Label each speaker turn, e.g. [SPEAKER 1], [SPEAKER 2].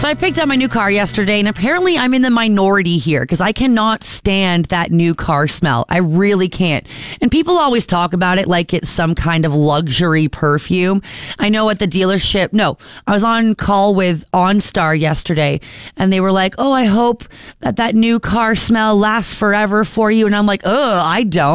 [SPEAKER 1] So I picked up my new car yesterday, and apparently I'm in the minority here because I cannot stand that new car smell. I really can't. And people always talk about it like it's some kind of luxury perfume. I know at the dealership, I was on call with OnStar yesterday, and they were like, oh, I hope that new car smell lasts forever for you. And I'm like, oh, I don't.